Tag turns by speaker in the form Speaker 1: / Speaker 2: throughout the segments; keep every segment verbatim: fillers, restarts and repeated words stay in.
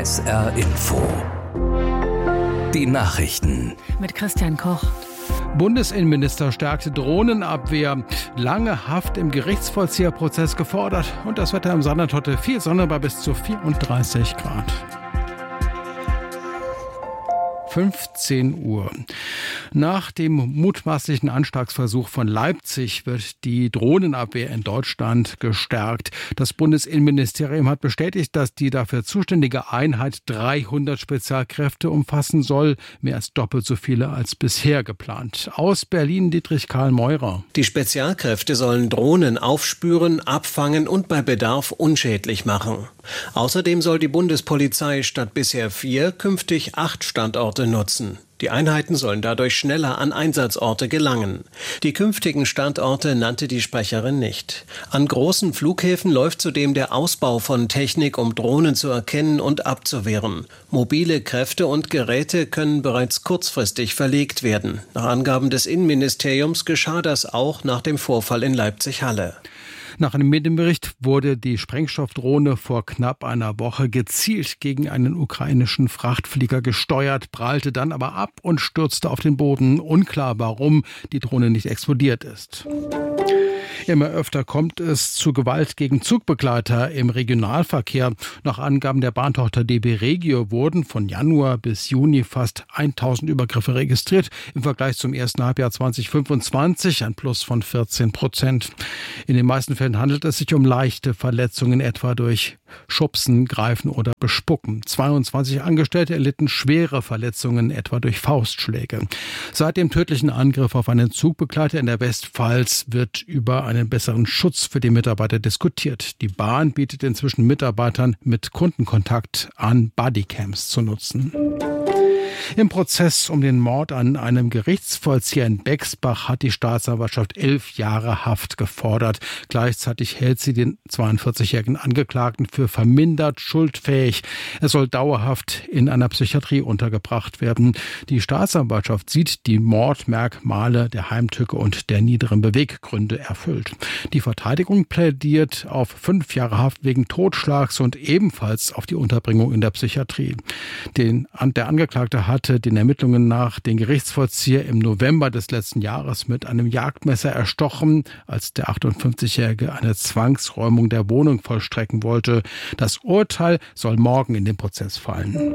Speaker 1: S R Info. Die Nachrichten.
Speaker 2: Mit Christian Koch.
Speaker 3: Bundesinnenminister stärkte Drohnenabwehr. Lange Haft im Gerichtsvollzieherprozess gefordert. Und das Wetter im Saarland heute viel Sonne bei bis zu vierunddreißig Grad. fünfzehn Uhr. Nach dem mutmaßlichen Anschlagsversuch von Leipzig wird die Drohnenabwehr in Deutschland gestärkt. Das Bundesinnenministerium hat bestätigt, dass die dafür zuständige Einheit dreihundert Spezialkräfte umfassen soll, mehr als doppelt so viele als bisher geplant. Aus Berlin Dietrich Karl Meurer.
Speaker 4: Die Spezialkräfte sollen Drohnen aufspüren, abfangen und bei Bedarf unschädlich machen. Außerdem soll die Bundespolizei statt bisher vier künftig acht Standorte nutzen. Die Einheiten sollen dadurch schneller an Einsatzorte gelangen. Die künftigen Standorte nannte die Sprecherin nicht. An großen Flughäfen läuft zudem der Ausbau von Technik, um Drohnen zu erkennen und abzuwehren. Mobile Kräfte und Geräte können bereits kurzfristig verlegt werden. Nach Angaben des Innenministeriums geschah das auch nach dem Vorfall in Leipzig-Halle.
Speaker 3: Nach einem Medienbericht wurde die Sprengstoffdrohne vor knapp einer Woche gezielt gegen einen ukrainischen Frachtflieger gesteuert, prallte dann aber ab und stürzte auf den Boden. Unklar, warum die Drohne nicht explodiert ist. Immer öfter kommt es zu Gewalt gegen Zugbegleiter im Regionalverkehr. Nach Angaben der Bahntochter D B Regio wurden von Januar bis Juni fast tausend Übergriffe registriert. Im Vergleich zum ersten Halbjahr zweitausendfünfundzwanzig ein Plus von vierzehn Prozent. In den meisten Fällen handelt es sich um leichte Verletzungen, etwa durch Schubsen, Greifen oder Bespucken. zweiundzwanzig Angestellte erlitten schwere Verletzungen, etwa durch Faustschläge. Seit dem tödlichen Angriff auf einen Zugbegleiter in der Westpfalz wird über einen besseren Schutz für die Mitarbeiter diskutiert. Die Bahn bietet inzwischen Mitarbeitern mit Kundenkontakt an, Bodycams zu nutzen. Im Prozess um den Mord an einem Gerichtsvollzieher in Bexbach hat die Staatsanwaltschaft elf Jahre Haft gefordert. Gleichzeitig hält sie den zweiundvierzigjährigen Angeklagten für vermindert schuldfähig. Er soll dauerhaft in einer Psychiatrie untergebracht werden. Die Staatsanwaltschaft sieht die Mordmerkmale der Heimtücke und der niederen Beweggründe erfüllt. Die Verteidigung plädiert auf fünf Jahre Haft wegen Totschlags und ebenfalls auf die Unterbringung in der Psychiatrie. Den, der Angeklagte hat hatte den Ermittlungen nach den Gerichtsvollzieher im November des letzten Jahres mit einem Jagdmesser erstochen, als der achtundfünfzigjährige eine Zwangsräumung der Wohnung vollstrecken wollte. Das Urteil soll morgen in den Prozess fallen.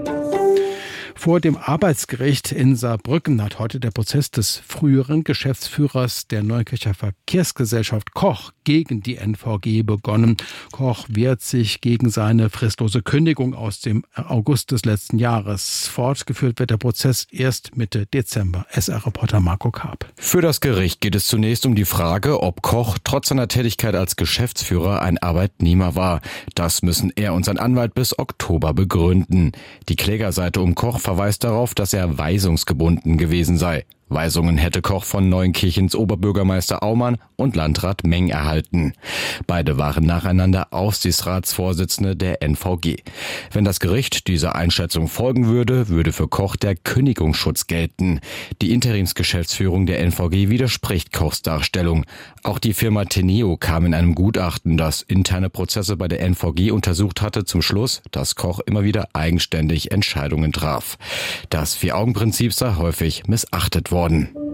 Speaker 3: Vor dem Arbeitsgericht in Saarbrücken hat heute der Prozess des früheren Geschäftsführers der Neunkircher Verkehrsgesellschaft Koch gegen die N V G begonnen. Koch wehrt sich gegen seine fristlose Kündigung aus dem August des letzten Jahres. Fortgeführt wird der Prozess erst Mitte Dezember. S R-Reporter Marco Karp.
Speaker 5: Für das Gericht geht es zunächst um die Frage, ob Koch trotz seiner Tätigkeit als Geschäftsführer ein Arbeitnehmer war. Das müssen er und sein Anwalt bis Oktober begründen. Die Klägerseite um Koch verweist darauf, dass er weisungsgebunden gewesen sei. Weisungen hätte Koch von Neunkirchens Oberbürgermeister Aumann und Landrat Meng erhalten. Beide waren nacheinander Aufsichtsratsvorsitzende der N V G. Wenn das Gericht dieser Einschätzung folgen würde, würde für Koch der Kündigungsschutz gelten. Die Interimsgeschäftsführung der N V G widerspricht Kochs Darstellung. Auch die Firma Teneo kam in einem Gutachten, das interne Prozesse bei der N V G untersucht hatte, zum Schluss, dass Koch immer wieder eigenständig Entscheidungen traf. Das Vier-Augen-Prinzip sei häufig missachtet worden.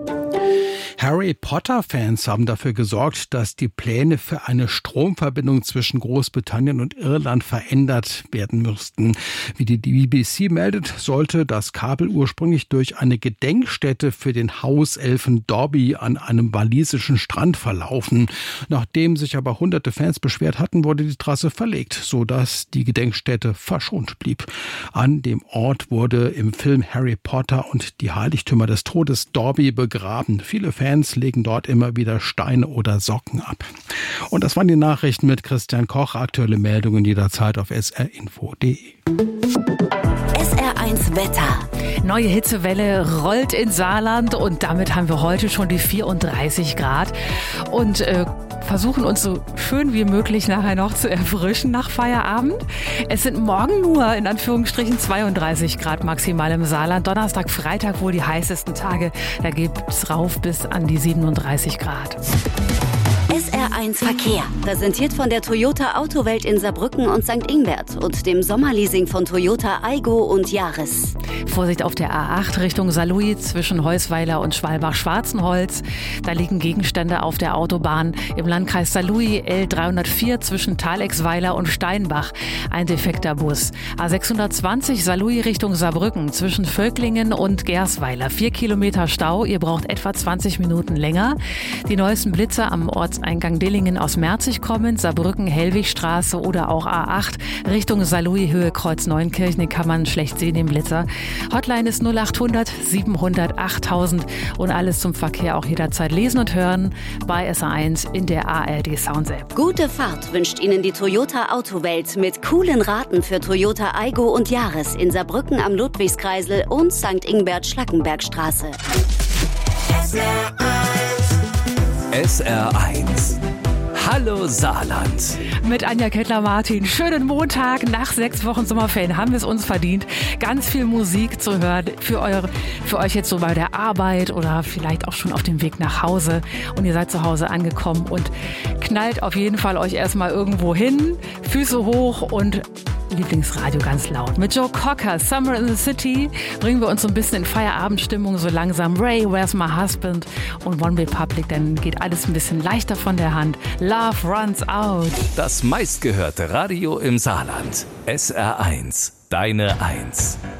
Speaker 3: Harry Potter-Fans haben dafür gesorgt, dass die Pläne für eine Stromverbindung zwischen Großbritannien und Irland verändert werden müssten. Wie die B B C meldet, sollte das Kabel ursprünglich durch eine Gedenkstätte für den Hauselfen Dobby an einem walisischen Strand verlaufen. Nachdem sich aber hunderte Fans beschwert hatten, wurde die Trasse verlegt, sodass die Gedenkstätte verschont blieb. An dem Ort wurde im Film Harry Potter und die Heiligtümer des Todes Dobby begraben. Viele Fans Fans legen dort immer wieder Steine oder Socken ab. Und das waren die Nachrichten mit Christian Koch. Aktuelle Meldungen jederzeit auf s r info punkt d e.
Speaker 2: S R eins Wetter. Neue Hitzewelle rollt in Saarland und damit haben wir heute schon die vierunddreißig Grad und äh, versuchen uns so schön wie möglich nachher noch zu erfrischen nach Feierabend. Es sind morgen nur in Anführungsstrichen zweiunddreißig Grad maximal im Saarland. Donnerstag, Freitag wohl die heißesten Tage. Da geht es rauf bis an die siebenunddreißig Grad.
Speaker 6: S R eins Verkehr, präsentiert von der Toyota Autowelt in Saarbrücken und Sankt Ingbert und dem Sommerleasing von Toyota Aygo und Yaris.
Speaker 2: Vorsicht auf der A acht Richtung Saarlouis zwischen Heusweiler und Schwalbach-Schwarzenholz. Da liegen Gegenstände auf der Autobahn. Im Landkreis Saarlouis L dreihundertvier zwischen Thalexweiler und Steinbach. Ein defekter Bus. A sechshundertzwanzig Saarlouis Richtung Saarbrücken zwischen Völklingen und Gersweiler. Vier Kilometer Stau. Ihr braucht etwa zwanzig Minuten länger. Die neuesten Blitzer am Ortseingang Dillingen aus Merzig kommen. Saarbrücken, Hellwigstraße oder auch A acht Richtung Saarlouis Höhe Kreuz Neunkirchen. Den kann man schlecht sehen, den Blitzer. Hotline ist null achthundert siebenhundert achttausend und alles zum Verkehr auch jederzeit lesen und hören bei S R eins in der A R D Sounds App.
Speaker 6: Gute Fahrt wünscht Ihnen die Toyota Autowelt mit coolen Raten für Toyota Aygo und Yaris in Saarbrücken am Ludwigskreisel und Sankt Ingbert Schlackenbergstraße.
Speaker 1: S R eins. Hallo Saarland.
Speaker 2: Mit Anja Kettler-Martin. Schönen Montag. Nach sechs Wochen Sommerferien haben wir es uns verdient. Ganz viel Musik zu hören für, eure, für euch jetzt so bei der Arbeit oder vielleicht auch schon auf dem Weg nach Hause. Und ihr seid zu Hause angekommen und knallt auf jeden Fall euch erstmal irgendwo hin. Füße hoch und Lieblingsradio ganz laut. Mit Joe Cocker, Summer in the City, bringen wir uns so ein bisschen in Feierabendstimmung so langsam. Ray, Where's My Husband und One Republic, dann geht alles ein bisschen leichter von der Hand. Love Runs Out.
Speaker 1: Das meistgehörte Radio im Saarland. S R eins. Deine Eins.